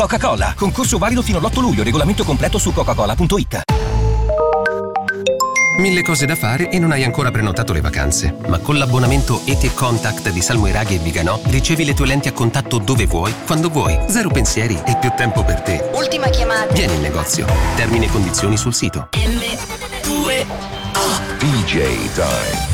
Coca-Cola. Concorso valido fino all'8 luglio. Regolamento completo su coca-cola.it. Mille cose da fare e non hai ancora prenotato le vacanze. Ma con l'abbonamento ET Contact di Salmoiraghi e Viganò ricevi le tue lenti a contatto dove vuoi, quando vuoi. Zero pensieri e più tempo per te. Ultima chiamata. Vieni in negozio. Termini e condizioni sul sito. M2O DJ Time.